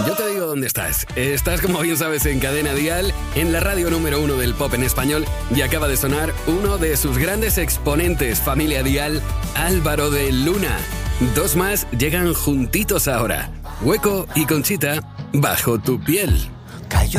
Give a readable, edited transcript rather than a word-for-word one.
Yo te digo dónde estás. Estás, como bien sabes, en Cadena Dial, en la radio número 1 del pop en español, y acaba de sonar uno de sus grandes exponentes, Familia Dial, Álvaro de Luna. Dos más llegan juntitos ahora. Hueco y Conchita, Bajo tu piel. Cayó